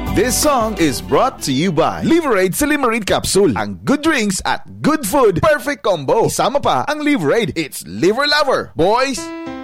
This song is brought to you by Liverade Silimarid Capsule. Ang good drinks at good food, perfect combo. Isama pa ang Liverade. It's Liver Lover, boys!